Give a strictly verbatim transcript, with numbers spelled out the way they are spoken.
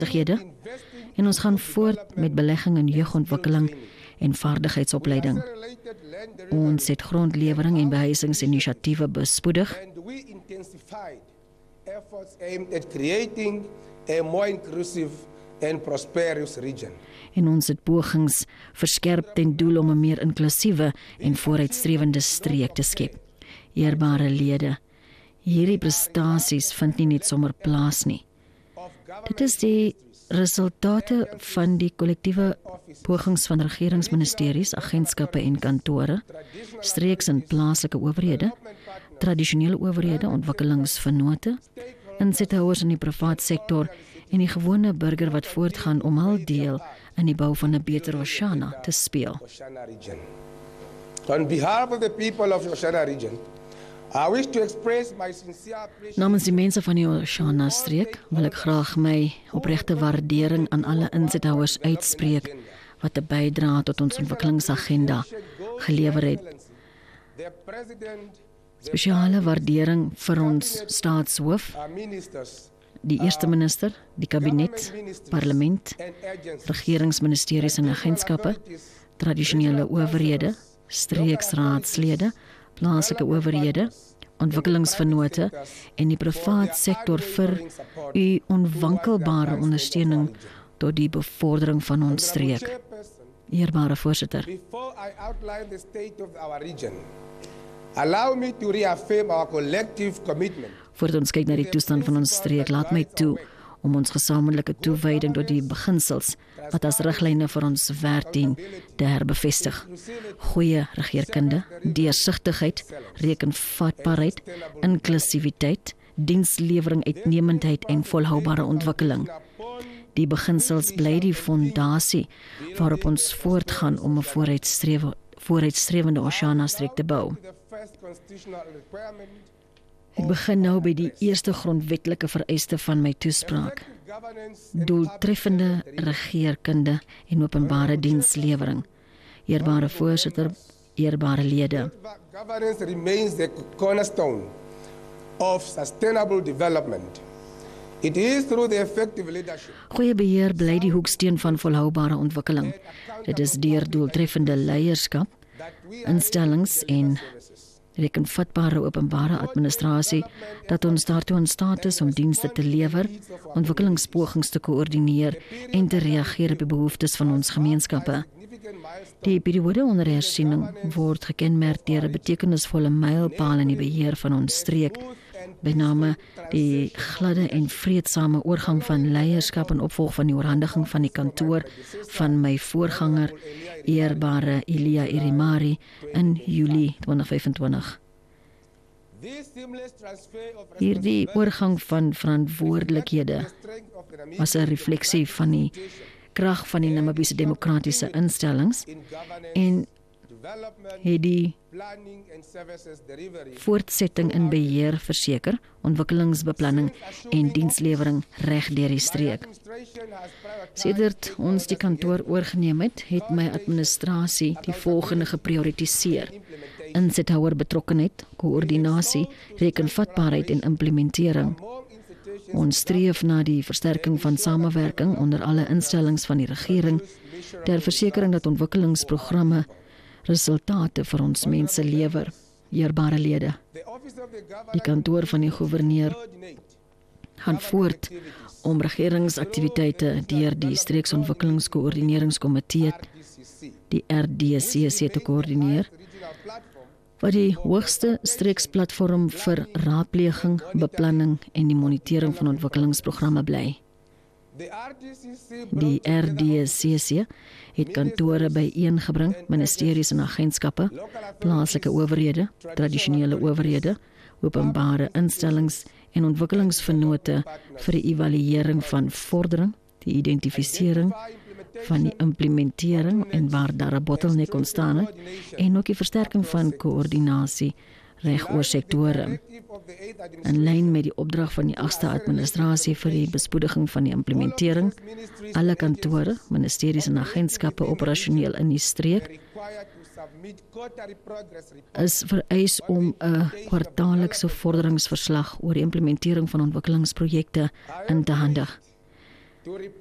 en ons gaan voort met belegging in jeugontwikkeling en vaardigheidsopleiding. Ons het grondlewering en behuisingsinisiatiewe bespoedig and we intensified efforts aimed at creating a more inclusive and prosperous region. en ons het pogings verskerp ten doel om 'n meer inklusiewe en vooruitstrewende streek te skep. Eerbare lede, hierdie prestasies vind nie net sommer plaas nie. Dit is die resultate van die kollektiewe pogings van regeringsministeries, agentskappe en kantore, streeks en plaaslike owerhede, tradisionele owerhede, ontwikkelingsvennote, insethouers in die privaat sektor en die gewone burger wat voortgaan om hul deel in die bou van 'n beter Oshana te speel. Oshana region. On behalf of the people of Oshana region, I wish to express my sincere appreciation. Namens die mense van die Oshana streek wil ek graag my opregte waardering aan alle insethouers uitspreek wat 'n bydrae tot ons ontwikkelingsagenda gelewer het. The president, Spesiale waardering vir ons staatshoof, our ministers, die eerste minister, die kabinet, parlement, and agencies, regeringsministeries en agentskappe, tradisionele owerhede, streeksraadslede, plaaslike owerhede, ontwikkelingsvennote en die privaat sektor vir u onwankelbare ondersteuning tot die bevordering van ons streek. Eerbare voorsitter, before I outline the state of our region, allow me to reaffirm our collective commitment. voordat ons kyk na die toestand van ons streek, laat my toe om ons gesamentlike toewyding tot die beginsels wat as riglyne vir ons werk dien te herbevestig. Goeie regeringskunde, deursigtigheid, rekenvatbaarheid, inklusiwiteit, dienslewering, uitnemendheid en volhoubare ontwikkeling. Die beginsels bly die fondasie waarop ons voortgaan om 'n vooruitstrewe, vooruitstrewende Oshana streek te bou. The first constitutional requirement, Ek begin nou by die eerste grondwetlike vereiste van my toespraak. governance, Doeltreffende regeringskunde en openbare dienslewering. Eerbare voorsitter, eerbare lede. governance remains the cornerstone of sustainable development. It is through the effective leadership Goeie beheer bly die hoeksteen van volhoubare ontwikkeling. Dit is deur doeltreffende leierskap, that we instellings en rekenvatbare openbare administrasie dat ons daartoe in staat is om dienste te lewer, ontwikkelingspogings te koördineer en te reageer op die behoeftes van ons gemeenskappe. significant milestones Die periode onder hersiening word gekenmerk deur 'n betekenisvolle mylpaal in die beheer van ons streek, met name die gladde en vreedsame oorgang van leierskap en opvolg van die oorhandiging van die kantoor van my voorganger, eerbare Elia Irimari, in Julie twintig vyfentwintig. This seamless transfer of Hierdie oorgang van verantwoordelikhede strength of the Namibian was 'n refleksie van die krag van die Namibiese demokratiese instellings in governance, en development, het die planning and services delivery. voortsetting in beheer verseker, ontwikkelingsbeplanning en dienslewering reg deur die streek. Administration has prioritized Sedert ons die kantoor oorgeneem het, het my administrasie die volgende geprioritiseer: insethouer betrokkenheid, koördinasie, rekenvatbaarheid en implementering. more institutions Ons streef na die versterking van samewerking onder alle instellings van die regering, ter versekering dat ontwikkelingsprogramme resultate vir ons mense lewer. Eerbare lede, the office of the die governor kantoor van die goewerneur coordinate gaan voort om regeringsaktiwiteite deur die streeksontwikkelingskoördineringskomitee, D C C, die R D C C, te koördineer, regional platform, wat die hoogste streeksplatform vir raadpleging, beplanning en die monitering van ontwikkelingsprogramme bly. the R D C C Die R D C C het kantore byeengebring, ministeries en agentskappe, plaaslike owerhede, tradisionele owerhede, openbare instellings en ontwikkelingsvennote vir die evaluering van vordering, die identifisering van die implementering en waar daar 'n bottleneck ontstaan het, en ook die versterking van koördinasie reg oor sektore. of the eighth administration In lyn met die opdrag van die agste administrasie vir die bespoediging van die implementering, alle kantore, ministeries en agentskappe operasioneel in die streek required to submit quarterly progress reports is vereis om 'n kwartaallikse vorderingsverslag oor die implementering van ontwikkelingsprojekte in te handig. to